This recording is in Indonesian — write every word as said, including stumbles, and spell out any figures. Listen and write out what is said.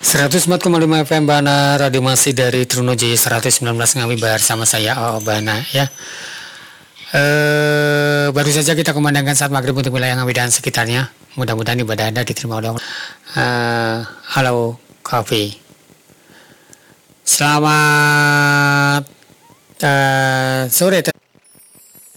seratus empat koma lima F M Bana, radio masih dari Trunojoyo seratus sembilan belas Ngawi bersama saya O Bana ya. Eh, baru saja kita kumandangkan saat maghrib untuk wilayah Ngawi dan sekitarnya. Mudah-mudahan ibadah Anda diterima oleh Allah. Eh, halo Kopi. Selamat uh, sore.